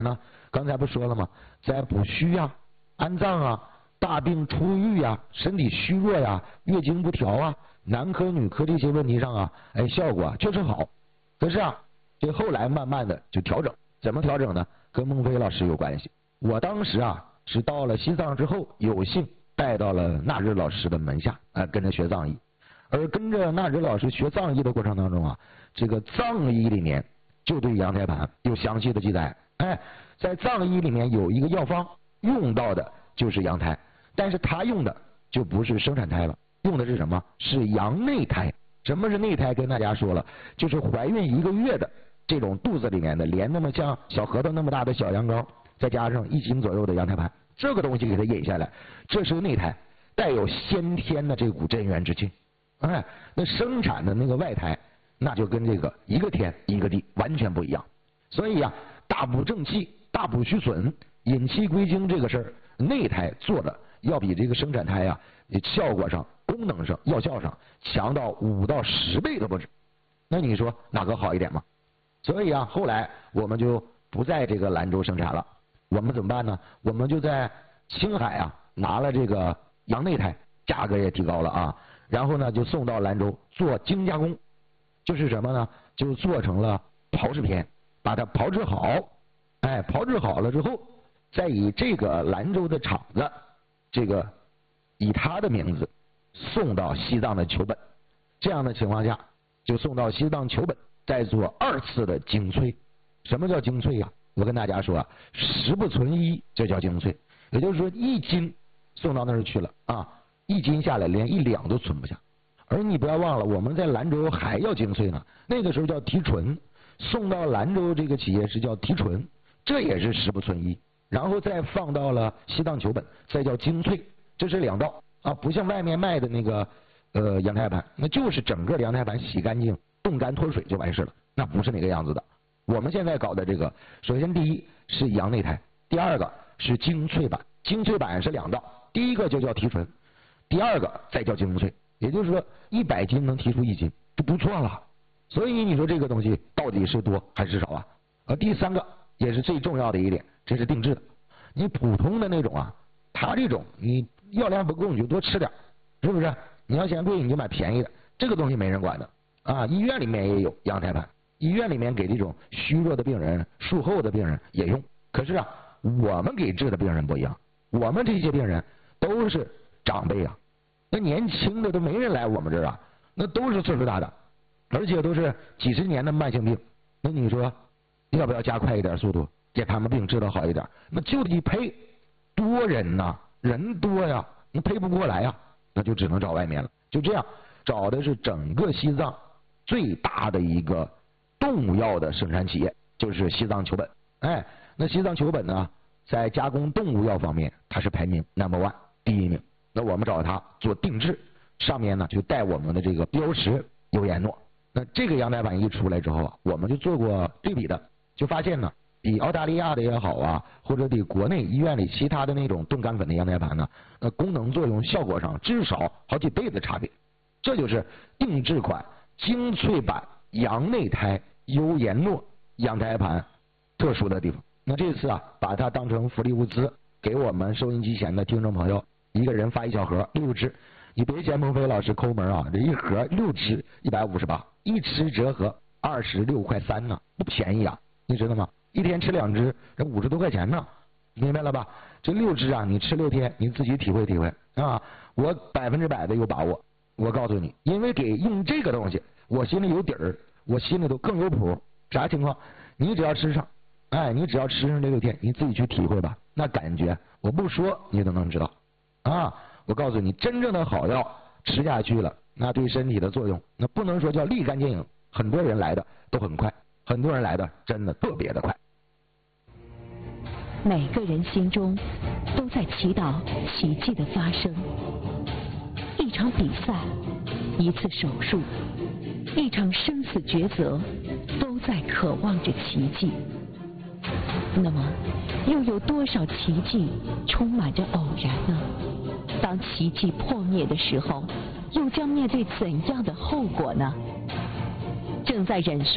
那刚才不说了吗？在补虚啊、安脏啊、大病初愈啊、身体虚弱呀、月经不调啊、男科女科这些问题上啊，效果确实好。可是啊，这后来慢慢的就调整，怎么调整呢？跟孟非老师有关系。我当时啊是到了西藏之后，有幸带到了纳日老师的门下，跟着学藏医。而跟着纳日老师学藏医的过程当中啊，这个藏医里面就对羊胎盘有详细的记载。在藏医里面有一个药方用到的就是羊胎，但是他用的就不是生产胎了，用的是什么？是羊内胎。什么是内胎？跟大家说了，就是怀孕1个月的这种肚子里面的连那么像小核桃那么大的小羊羔，再加上1斤左右的羊胎盘，这个东西给它引下来，这是内胎，带有先天的这股真元之气。那生产的那个外胎，那就跟这个一个天一个地完全不一样。所以啊，大补正气、大补虚损、引气归经这个事儿，内胎做的要比这个生产胎啊，效果上、功能上、药效上强到5到10倍都不止。那你说哪个好一点吗？所以啊，后来我们就不在这个兰州生产了，我们怎么办呢？我们就在青海啊拿了这个羊内胎，价格也提高了啊，然后呢就送到兰州做精加工，就是什么呢？就做成了炮制片，把它炮制好，炮制好了之后，再以这个兰州的厂子，这个以他的名字送到西藏的求本，这样的情况下就送到西藏求本，再做2次的精粹。什么叫精粹呀？我跟大家说啊，10不存1，这叫精粹。也就是说1斤送到那儿去了啊，1斤下来连1两都存不下。而你不要忘了，我们在兰州还要精粹呢，那个时候叫提纯，送到兰州这个企业是叫提纯，这也是10不存1，然后再放到了西藏求本，再叫精粹，这是2道啊，不像外面卖的那个羊胎盘，那就是整个羊胎盘洗干净、冻干脱水就完事了，那不是那个样子的。我们现在搞的这个，首先第一是羊内胎，第二个是精粹版，精粹版是2道，第一个就叫提纯，第二个再叫精粹，也就是说100斤能提出1斤就不错了。所以你说这个东西到底是多还是少啊？第三个也是最重要的一点，这是定制的。你普通的那种啊，它这种你药量不够你就多吃点，是不是？你要嫌贵你就买便宜的，这个东西没人管的啊。医院里面也有羊胎盘，医院里面给这种虚弱的病人、术后的病人也用。可是啊，我们给治的病人不一样，我们这些病人都是长辈啊，那年轻的都没人来我们这儿啊，那都是岁数大的，而且都是几十年的慢性病。那你说要不要加快一点速度，给他们病治得好一点？那就得配多人呐，人多呀，你配不过来呀，那就只能找外面了。就这样找的是整个西藏最大的一个动物药的生产企业，就是西藏求本。那西藏求本呢，在加工动物药方面它是排名 No.1 第1名。那我们找它做定制，上面呢就带我们的这个标识优颜诺。那这个羊胎盘一出来之后啊，我们就做过对比的，就发现呢，比澳大利亚的也好啊，或者比国内医院里其他的那种冻干粉的羊胎盘呢，功能作用效果上至少好几倍的差别。这就是定制款精粹版羊内胎优颜诺羊胎盘特殊的地方。那这次啊，把它当成福利物资，给我们收音机前的听众朋友，一个人发1小盒6支。你别嫌孟非老师抠门啊，这一盒6支158，一吃折合26块3呢，不便宜啊，你知道吗？一天吃2支，这50多块钱呢，明白了吧？这6支啊，你吃6天，你自己体会体会啊。我100%的有把握，我告诉你，因为给用这个东西，我心里有底儿，我心里头更有谱。啥情况？你只要吃上，你只要吃上这6天，你自己去体会吧，那感觉我不说你都能知道啊。我告诉你，真正的好药吃下去了，那对身体的作用，那不能说叫立竿见影，很多人来的都很快，很多人来的真的特别的快。 每个人心中都在祈祷奇迹的发生。一场比赛，一次手术，一场生死抉择，都在渴望着奇迹。那么，又有多少奇迹充满着偶然呢？当奇迹破灭的时候，又将面对怎样的后果呢？正在忍受